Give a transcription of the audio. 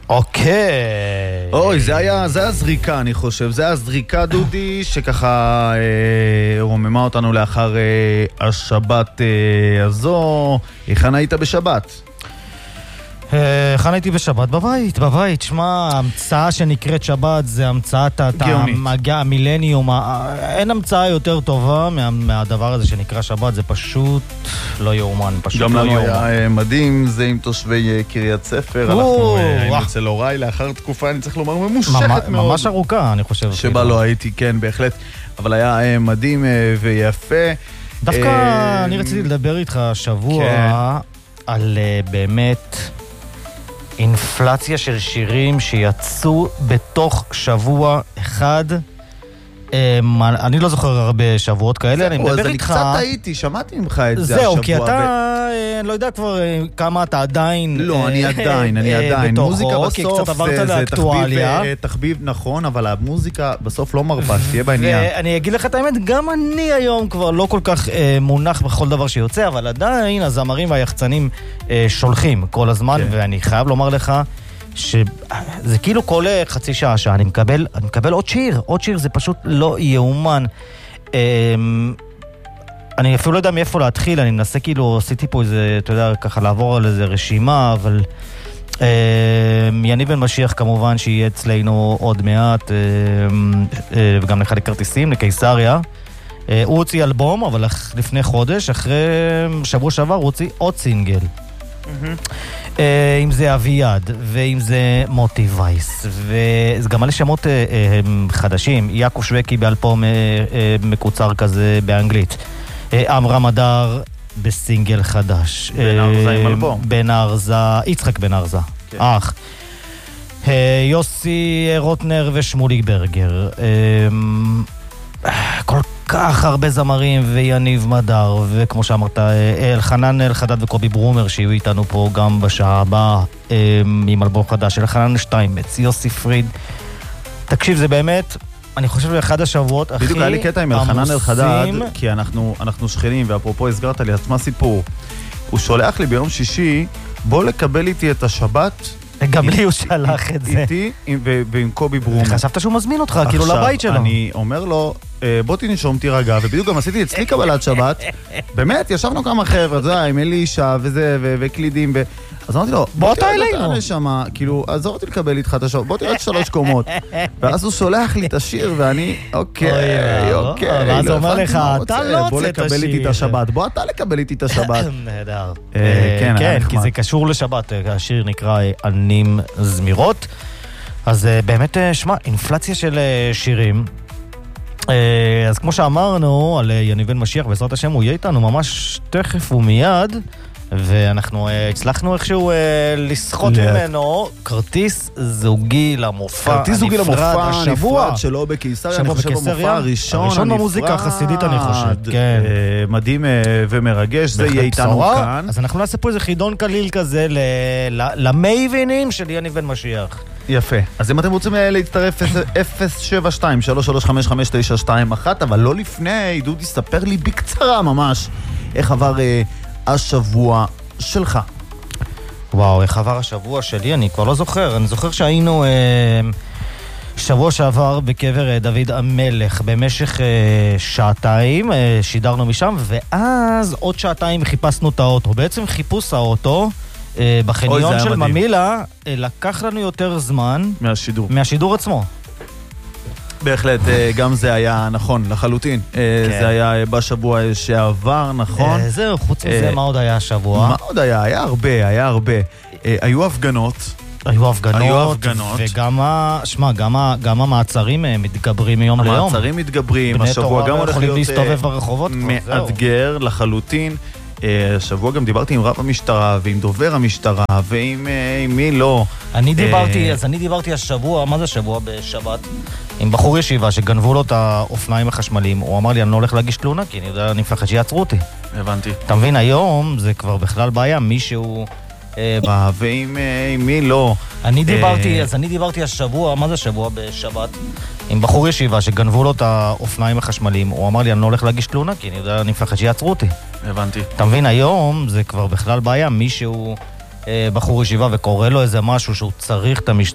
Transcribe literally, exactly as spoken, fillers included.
אוקיי. אוי, זה היה, זה הזריקה, אני חושב. זה הזריקה, דודי, שככה אה, רוממה אותנו לאחר אה, השבת אה, הזו. היכן היית בשבת? כאן הייתי בשבת בבית, בבית, שמה, המצאה שנקראת שבת זה המצאת המגע, המילניום, אין המצאה יותר טובה מה, מהדבר הזה שנקרא שבת, זה פשוט לא יאומן, פשוט לא יאומן. גם לנו היה מדהים, זה עם תושבי קריית ספר, אנחנו היינו אצל הוריי לאחר תקופה, אני צריך לומר, ממושכת מאוד. ממש ארוכה, אני חושב. שבה לא הייתי, כן, בהחלט, אבל היה מדהים ויפה. דווקא אני רציתי לדבר איתך שבוע על באמת אינפלציה של שירים שיצאו בתוך שבוע אחד. אני לא זוכר הרבה שבועות כאלה, אני מדבר איתך. אני קצת הייתי, שמעתי ממך את זה השבוע. זהו, כי אתה, אני לא יודע כבר כמה אתה עדיין לא, אני עדיין, אני עדיין. מוזיקה בסוף זה תחביב נכון, אבל המוזיקה בסוף לא מרפה, שתהיה בעניין. ואני אגיד לך את האמת, גם אני היום כבר לא כל כך מונח בכל דבר שיוצא, אבל עדיין הזמרים והיחצנים שולחים כל הזמן, ואני חייב לומר לך, שזה כאילו כל חצי שעה שעה, אני מקבל, אני מקבל עוד שיר, עוד שיר, זה פשוט לא יאומן. אני אפילו לא יודע מאיפה להתחיל, אני מנסה כאילו, עשיתי פה איזה, אתה יודע, ככה לעבור על איזה רשימה, אבל יניב בן משיח כמובן שיהיה אצלנו עוד מעט, וגם לחלק כרטיסים לקיסריה. הוא הוציא אלבום, אבל לפני חודש, אחרי שבוע שעבר, הוא הוציא עוד סינגל. אם זה אביעד, ואם זה מוטי וייס, וזה גם מלא שמות חדשים, יעקב שווקי באלבום מקוצר כזה באנגלית, אמרה מדר בסינגל חדש, בן ארזה עם אלבום, בן ארזה, יצחק בן ארזה, אח, יוסי רוטנר ושמולי ברגר, כל כך הרבה זמרים, ויניב מדר, וכמו שאמרת, אלחנן אלחדד וקובי ברומר, שיהיו איתנו פה גם בשעה הבאה, עם אלבום חדש של אלחנן שטיימץ, יוסי פריד. תקשיב, זה באמת, אני חושב לאחד השבועות הכי עמוסים. בדיוק היה לי קטע עם אלחנן אלחדד, כי אנחנו, אנחנו שכנים, ואפרופו הסגרת לי, אז מה סיפור? הוא שולח לי ביום שישי, בוא לקבל איתי את השבת, גם לי הוא שלח את זה. איתי ועם קובי ברומר. חשבת שהוא מזמין אותך, כאילו לבית שלו. עכשיו, אני אומר לו, בוא תנשום תירגע, ובדיוק גם עשיתי אצלי קבלת שבת, באמת, ישבנו כמה חבר'ה, זה היה עם אלישה וזה, וקלידים, אז אמרתי לו, בוא אתה אלינו. כאילו, עזור אותי לקבל איתך את השבת, בוא תראה את שלוש קומות. ואז הוא שולח לי את השיר, ואני, אוקיי, אוקיי. ואז הוא אומר לך, אתה לא רוצה את השיר. בוא לקבל איתי את השבת, בוא אתה לקבל איתי את השבת. נהדר. כן, כי זה קשור לשבת, השיר נקרא ענים זמירות. אז באמת, שמע, אינפלציה של שירים. אז כמו שאמרנו על יניב בן משיח, בעזרת השם הוא יהיה איתנו ממש תכף ומיד, ואנחנו הצלחנו איכשהו לסחוט ממנו כרטיס זוגי למופע כרטיס זוגי למופע השבוע הנפרד שלו בקיסריה, אני חושב במופע הראשון הראשון במוזיקה החסידית, אני חושב, כן, מדהים ומרגש, זה יהיה איתנו כאן. אז אנחנו נעשה פה איזה חידון קליל כזה למייבינים של יניב בן משיח. יפה. אז אם אתם רוצים להצטרף, אפס שבע שתיים שלוש שלוש חמש חמש תשע שתיים אחת, אבל לא לפני, דודי, ספר לי בקצרה ממש איך עבר השבוע שלך. וואו, איך עבר השבוע שלי? אני כבר לא זוכר. אני זוכר שהיינו אה, שבוע שעבר בקבר דוד המלך במשך אה, שעתיים, אה, שידרנו משם, ואז עוד שעתיים חיפשנו את האוטו. בעצם חיפוש האוטו אה, בחניון של מדהים. ממילה אה, לקח לנו יותר זמן מהשידור. מהשידור עצמו. בהחלט, גם זה היה נכון, לחלוטין. זה היה בשבוע שעבר, נכון? זהו, חוץ מזה, מה עוד היה השבוע? מה עוד היה? היה הרבה, היה הרבה. היו הפגנות. היו הפגנות, וגם, שמה, גם המעצרים מתגברים מיום ליום. המעצרים מתגברים, השבוע גם הולך להיות להסתובב ברחובות. מאתגר לחלוטין. השבוע גם דיברתי עם רב המשטרה ועם דובר המשטרה ועם מי לא. אני דיברתי, אז אני דיברתי השבוע, מה זה שבוע בשבת? עם בחור ישיבה שגנבו לו את האופניים החשמליים. הוא אמר לי, אני לא הולך להגיש תלונה, כי אני יודע, אני מפחד שיעצרו אותי. הבנתי. אתה מבין, היום זה כבר בכלל בעיה, מישהו ועם מי לא. אני דיברתי, אז אני דיברתי השבוע, מה זה שבוע בשבת? עם בחור ישיבה שגנבו לו את האופניים החשמליים. הוא אמר לי, אני לא הולך להגיש תלונה, כי אני יודע, אני מפחד שיעצרו אותי. הבנתי. אתה מבין, היום זה כבר בכלל בעיה, מישהו בחור ישיבה וקורא לו איזה משהו שהוא צריך את המשטרה,